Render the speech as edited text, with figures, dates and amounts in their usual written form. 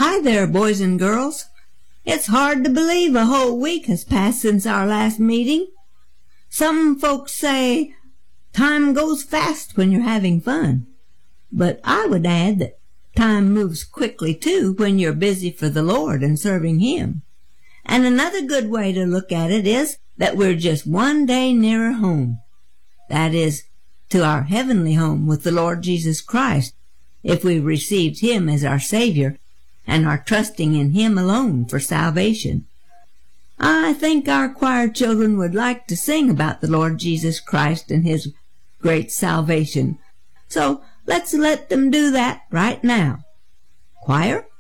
Hi there, boys and girls. It's hard to believe a whole week has passed since our last meeting. Some folks say time goes fast when you're having fun. But I would add that time moves quickly too when you're busy for the Lord and serving Him. And another good way to look at it is that we're just one day nearer home. That is, to our heavenly home with the Lord Jesus Christ, if we've received Him as our Savior and are trusting in Him alone for salvation. I think our choir children would like to sing about the Lord Jesus Christ and His great salvation. So let's let them do that right now. Choir?